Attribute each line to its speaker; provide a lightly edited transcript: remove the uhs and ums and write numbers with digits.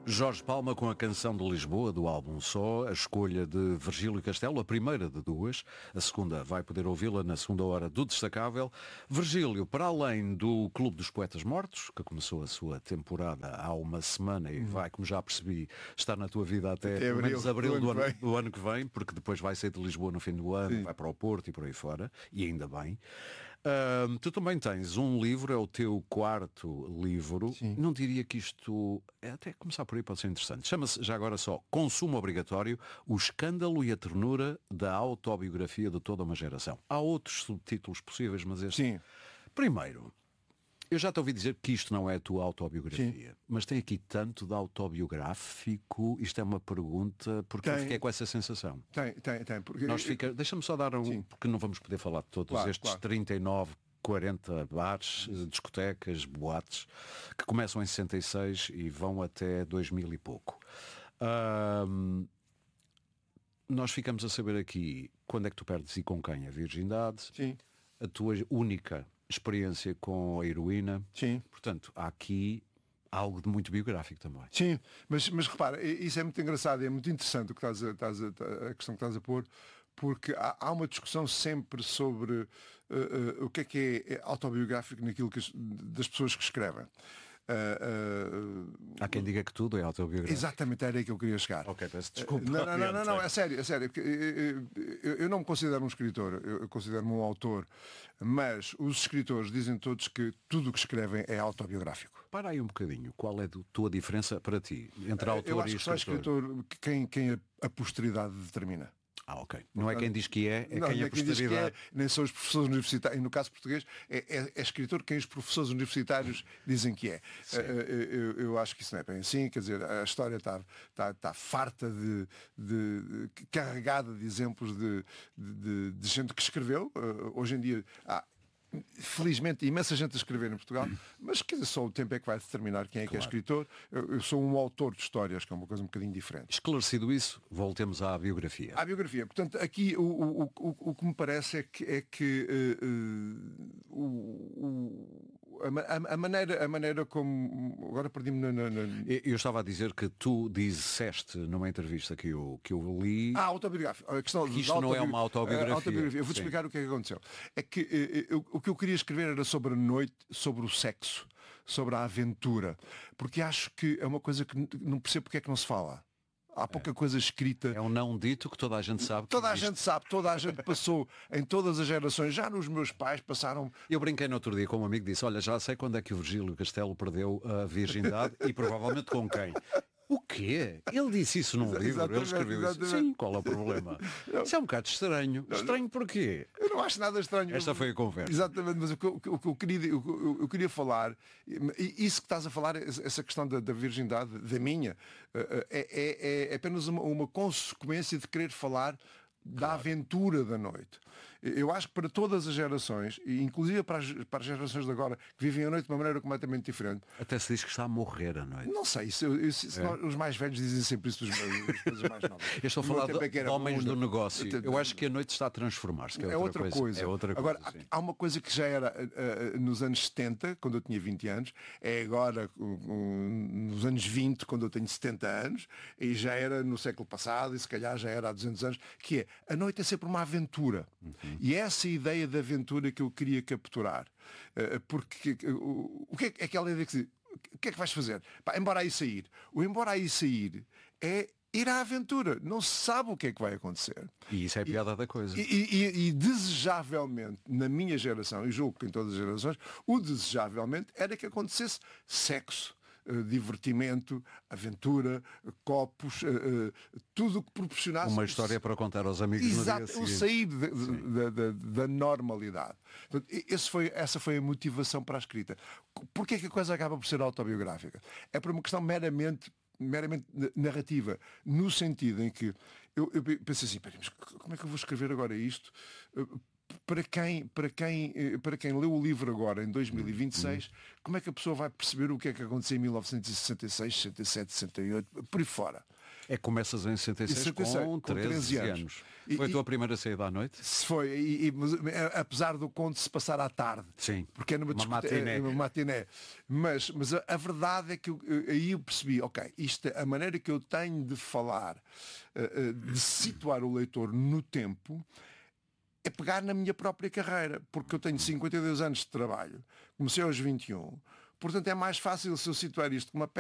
Speaker 1: Jorge Palma com a canção de Lisboa, do álbum Só, a escolha de Virgílio Castelo, a primeira de duas, a segunda vai poder ouvi-la na segunda hora do Destacável. Virgílio, para além do Clube dos Poetas Mortos, que começou a sua temporada há uma semana e vai, como já percebi, estar na tua vida até pelo menos abril do ano que vem, porque depois vai sair de Lisboa no fim do ano, sim, vai para o Porto e por aí fora, e ainda bem. Tu também tens um livro, é o teu quarto livro. Sim. Não diria que isto, até começar por aí pode ser interessante. Chama-se já agora só Consumo Obrigatório, o escândalo e a ternura da autobiografia de toda uma geração. Há outros subtítulos possíveis, mas este... Sim. Primeiro, eu já te ouvi dizer que isto não é a tua autobiografia, sim, mas tem aqui tanto de autobiográfico. Isto é uma pergunta, porque eu fiquei com essa sensação. Tem. Porque... Deixa-me só dar um, porque não vamos poder falar de todos estes 39, 40 bares, discotecas, boates, que começam em 66 e vão até 2000 e pouco. Nós ficamos a saber aqui quando é que tu perdes e com quem a virgindade. Sim. A tua única experiência com a heroína. Sim. Portanto, há aqui algo de muito biográfico também. Sim, mas repara, isso é muito engraçado e é muito interessante o que a questão que estás a pôr, porque há uma discussão sempre sobre o que é autobiográfico naquilo das pessoas que escrevem. Há quem diga que tudo é autobiográfico. Exatamente, era aí que eu queria chegar. Ok, peço desculpa. Não, é sério. Eu não me considero um escritor, eu considero-me um autor, mas os escritores dizem todos que tudo o que escrevem é autobiográfico. Para aí um bocadinho, qual é a tua diferença para ti entre autor
Speaker 2: eu acho
Speaker 1: e
Speaker 2: que só
Speaker 1: escritor?
Speaker 2: É escritor quem a posteridade determina.
Speaker 1: Ok. Não é quem diz que é quem a posteridade...
Speaker 2: nem são os professores universitários, no caso português, é escritor quem os professores universitários dizem que é. Eu acho que isso não é bem assim, quer dizer, a história está farta carregada de exemplos de gente que escreveu. Hoje em dia há, felizmente, imensa gente a escrever em Portugal, mas quer dizer, só o tempo é que vai determinar quem é que é escritor. Eu sou um autor de histórias, que é uma coisa um bocadinho diferente.
Speaker 1: Esclarecido isso, voltemos à biografia.
Speaker 2: À biografia. Portanto, aqui o que me parece é que a maneira como... Agora perdi-me
Speaker 1: Eu estava a dizer que tu disseste numa entrevista que eu li...
Speaker 2: autobiográfico. A questão
Speaker 1: que isto não é uma autobiografia.
Speaker 2: Eu vou-te explicar o que é que aconteceu. É que o que eu queria escrever era sobre a noite, sobre o sexo, sobre a aventura. Porque acho que é uma coisa que não percebo porque é que não se fala. Há pouca coisa escrita.
Speaker 1: É um não dito que toda a gente sabe.
Speaker 2: Toda a gente sabe, toda a gente passou em todas as gerações. Já nos meus pais passaram...
Speaker 1: Eu brinquei no outro dia com um amigo que disse, olha, já sei quando é que o Virgílio Castelo perdeu a virgindade e provavelmente com quem. O quê? Ele disse isso num livro, ele escreveu isso. Sim, qual é o problema? Isso é um bocado estranho. Estranho porquê?
Speaker 2: Eu não acho nada estranho.
Speaker 1: Esta foi a conversa.
Speaker 2: Exatamente, mas o que eu queria falar, isso que estás a falar, essa questão da virgindade, da minha, é apenas uma consequência de querer falar da aventura da noite. Eu acho que para todas as gerações, e inclusive para as gerações de agora, que vivem a noite de uma maneira completamente diferente.
Speaker 1: Até se diz que está a morrer a noite.
Speaker 2: Não sei, os mais velhos dizem sempre isso das coisas mais novas.
Speaker 1: Eu estou a falar de homens do negócio. Eu acho que a noite está a transformar-se.
Speaker 2: É outra coisa. Agora, há uma coisa que já era nos anos 70, quando eu tinha 20 anos, é agora nos anos 20, quando eu tenho 70 anos, e já era no século passado, e se calhar já era há 200 anos, que é a noite é sempre uma aventura. E é essa ideia de aventura que eu queria capturar. Porque o que é aquela ideia que o que é que vais fazer? Embora aí sair. O embora aí sair é ir à aventura. Não se sabe o que é que vai acontecer.
Speaker 1: E isso é a piada da coisa.
Speaker 2: E desejavelmente, na minha geração, e julgo que em todas as gerações, o desejavelmente era que acontecesse sexo, divertimento, aventura, copos, tudo o que proporcionasse...
Speaker 1: Uma história para contar aos amigos.
Speaker 2: Exato,
Speaker 1: no dia seguinte.
Speaker 2: O sair da normalidade. Portanto, essa foi a motivação para a escrita. Porquê é que a coisa acaba por ser autobiográfica? É por uma questão meramente narrativa, no sentido em que eu pensei assim, mas como é que eu vou escrever agora isto? Para quem leu o livro agora, em 2026, como é que a pessoa vai perceber o que é que aconteceu em 1966, 67, 68, por aí fora?
Speaker 1: É que começas em 66 com 13 anos. Foi a tua primeira saída à noite?
Speaker 2: Foi, apesar do conto se passar à tarde.
Speaker 1: Sim,
Speaker 2: porque é numa matiné. Mas a verdade é que aí eu percebi, ok, a maneira que eu tenho de falar, de situar o leitor no tempo, é pegar na minha própria carreira, porque eu tenho 52 anos de trabalho, comecei aos 21, portanto é mais fácil se eu situar isto como uma